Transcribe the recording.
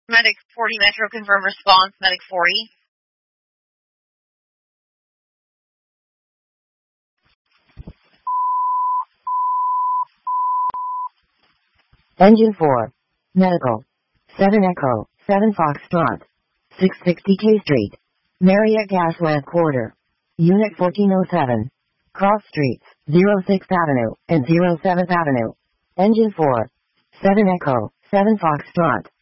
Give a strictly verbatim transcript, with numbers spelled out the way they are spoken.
Medic forty Metro, confirm response, Medic forty. Engine four. Medical. seven Echo, seven Foxtrot. six sixty K Street. Marriott Gaslamp Quarter. Unit fourteen oh seven. Cross Streets, oh sixth Avenue and oh seventh Avenue. Engine four. seven Echo, seven Foxtrot.